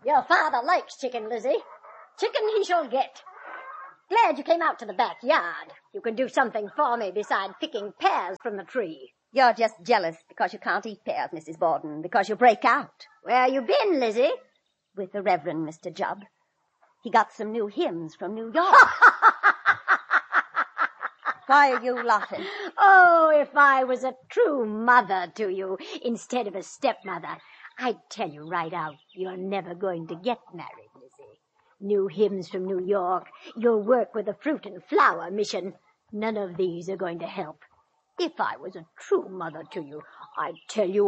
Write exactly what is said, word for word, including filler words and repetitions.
Your father likes chicken, Lizzie. Chicken he shall get. Glad you came out to the backyard. You can do something for me besides picking pears from the tree. You're just jealous because you can't eat pears, Missus Borden, because you break out. Where you been, Lizzie? With the Reverend Mister Jubb. He got some new hymns from New York. Why are you laughing? Oh, if I was a true mother to you instead of a stepmother, I'd tell you right out you're never going to get married, Lizzie. New hymns from New York, your work with the Fruit and Flower Mission, none of these are going to help. If I was a true mother to you, I'd tell you